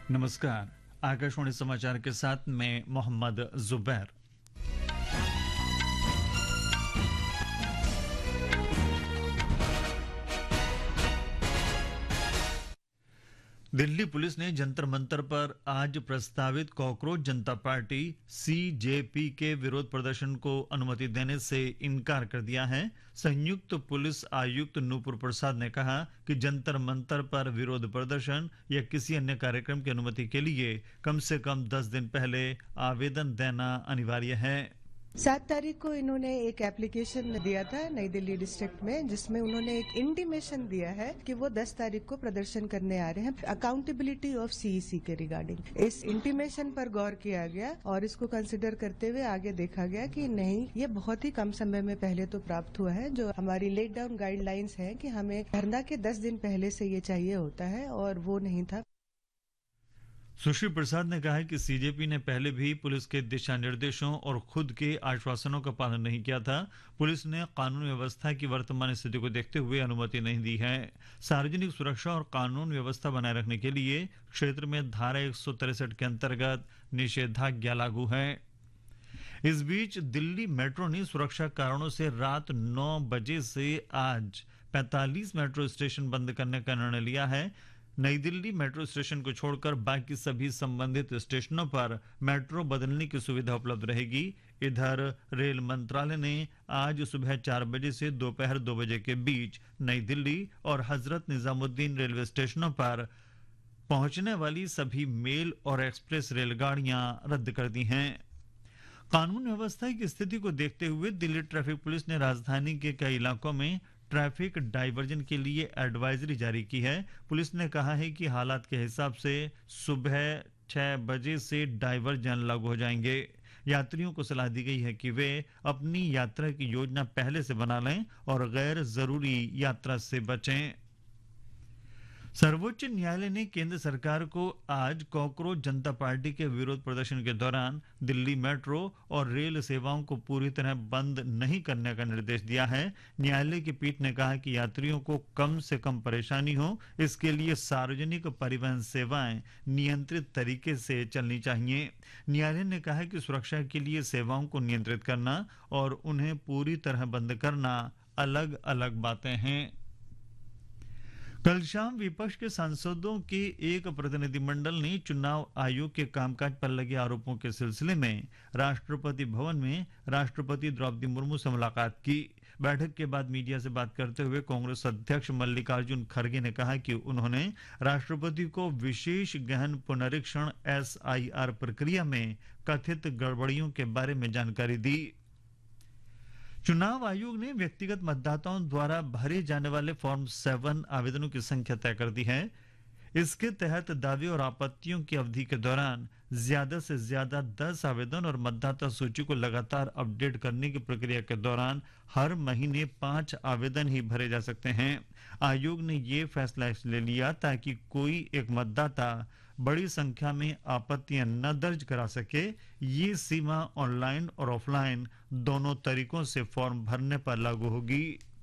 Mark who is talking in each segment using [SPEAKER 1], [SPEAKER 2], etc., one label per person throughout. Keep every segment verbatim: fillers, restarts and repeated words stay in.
[SPEAKER 1] नमस्कार। आकाशवाणी समाचार के साथ मैं मोहम्मद जुबैर। दिल्ली पुलिस ने जंतर मंतर पर आज प्रस्तावित कॉकरोच जनता पार्टी सीजेपी के विरोध प्रदर्शन को अनुमति देने से इनकार कर दिया है। संयुक्त पुलिस आयुक्त नूपुर प्रसाद ने कहा कि जंतर मंतर पर विरोध प्रदर्शन या किसी अन्य कार्यक्रम की अनुमति के लिए कम से कम दस दिन पहले आवेदन देना अनिवार्य है।
[SPEAKER 2] सात तारीख को इन्होंने एक एप्लीकेशन दिया था नई दिल्ली डिस्ट्रिक्ट में, जिसमें उन्होंने एक इंटीमेशन दिया है कि वो दस तारीख को प्रदर्शन करने आ रहे हैं अकाउंटेबिलिटी ऑफ सीईसी के रिगार्डिंग। इस इंटीमेशन पर गौर किया गया और इसको कंसिडर करते हुए आगे देखा गया कि नहीं, ये बहुत ही कम समय में पहले तो प्राप्त हुआ है। जो हमारी लेट डाउन गाइडलाइंस है कि हमें धरना के दस दिन पहले से ये चाहिए होता है, और वो नहीं था।
[SPEAKER 1] सुश्री प्रसाद ने कहा कि सीजेपी ने पहले भी पुलिस के दिशा निर्देशों और खुद के आश्वासनों का पालन नहीं किया था। पुलिस ने कानून व्यवस्था की वर्तमान स्थिति को देखते हुए अनुमति नहीं दी है। सार्वजनिक सुरक्षा और कानून व्यवस्था बनाए रखने के लिए क्षेत्र में धारा एक सौ तिरसठ के अंतर्गत निषेधाज्ञा लागू है। इस बीच दिल्ली मेट्रो ने सुरक्षा कारणों से रात नौ बजे से आज पैंतालीस मेट्रो स्टेशन बंद करने का निर्णय लिया है। नई दिल्ली मेट्रो स्टेशन को छोड़कर बाकी सभी संबंधित स्टेशनों पर मेट्रो बदलने की सुविधा उपलब्ध रहेगी। इधर रेल मंत्रालय ने आज सुबह चार बजे से दोपहर दो बजे के बीच नई दिल्ली और हजरत निजामुद्दीन रेलवे स्टेशनों पर पहुंचने वाली सभी मेल और एक्सप्रेस रेलगाड़ियां रद्द कर दी हैं। कानून व्यवस्था की स्थिति को देखते हुए दिल्ली ट्रैफिक पुलिस ने राजधानी के कई इलाकों में ट्रैफिक डाइवर्जन के लिए एडवाइजरी जारी की है। पुलिस ने कहा है कि हालात के हिसाब से सुबह छह बजे से डाइवर्जन लागू हो जाएंगे। यात्रियों को सलाह दी गई है कि वे अपनी यात्रा की योजना पहले से बना लें और गैर जरूरी यात्रा से बचें। सर्वोच्च न्यायालय ने केंद्र सरकार को आज कॉकरोच जनता पार्टी के विरोध प्रदर्शन के दौरान दिल्ली मेट्रो और रेल सेवाओं को पूरी तरह बंद नहीं करने का निर्देश दिया है। न्यायालय की पीठ ने कहा कि यात्रियों को कम से कम परेशानी हो, इसके लिए सार्वजनिक परिवहन सेवाएं नियंत्रित तरीके से चलनी चाहिए। न्यायालय ने कहा कि सुरक्षा के लिए सेवाओं को नियंत्रित करना और उन्हें पूरी तरह बंद करना अलग अलग बातें हैं। कल शाम विपक्ष के सांसदों के एक प्रतिनिधिमंडल ने चुनाव आयोग के कामकाज पर लगे आरोपों के सिलसिले में राष्ट्रपति भवन में राष्ट्रपति द्रौपदी मुर्मू से मुलाकात की। बैठक के बाद मीडिया से बात करते हुए कांग्रेस अध्यक्ष मल्लिकार्जुन खड़गे ने कहा कि उन्होंने राष्ट्रपति को विशेष गहन पुनरीक्षण एस आई आर प्रक्रिया में कथित गड़बड़ियों के बारे में जानकारी दी। चुनाव आयोग ने व्यक्तिगत मतदाताओं द्वारा भरे जाने वाले फॉर्म सेवन आवेदनों की संख्या तय कर दी है। इसके तहत दावे और आपत्तियों की अवधि के दौरान ज्यादा से ज्यादा दस आवेदन और मतदाता सूची को लगातार अपडेट करने की प्रक्रिया के दौरान हर महीने पांच आवेदन ही भरे जा सकते हैं। आयोग ने ये फैसला इसलिए लिया ताकि कोई एक मतदाता बड़ी संख्या में आपत्तियां न दर्ज करा सके। ये सीमा ऑनलाइन और ऑफलाइन दोनों तरीकों से फॉर्म भरने पर लागू होगी।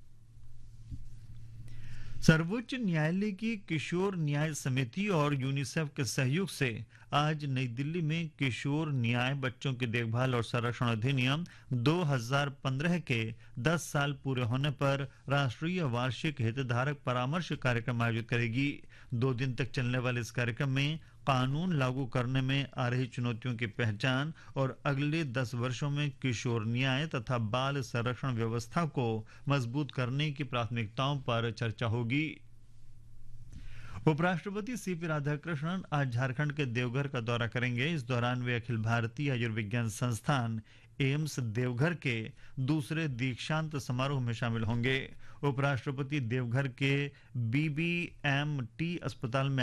[SPEAKER 1] सर्वोच्च न्यायालय की किशोर न्याय समिति और यूनिसेफ के सहयोग से आज नई दिल्ली में किशोर न्याय बच्चों की देखभाल और संरक्षण अधिनियम दो हज़ार पंद्रह के दस साल पूरे होने पर राष्ट्रीय वार्षिक हितधारक परामर्श कार्यक्रम आयोजित करेगी। दो दिन तक चलने वाले इस कार्यक्रम में कानून लागू करने में आ रही चुनौतियों की पहचान और अगले दस वर्षों में किशोर न्याय तथा बाल संरक्षण व्यवस्था को मजबूत करने की प्राथमिकताओं पर चर्चा होगी। उपराष्ट्रपति सीपी राधाकृष्णन आज झारखंड के देवघर का दौरा करेंगे। इस दौरान वे अखिल भारतीय आयुर्विज्ञान संस्थान एम्स देवघर के दूसरे दीक्षांत समारोह में शामिल होंगे। उपराष्ट्रपति देवघर के बीबीएमटी अस्पताल में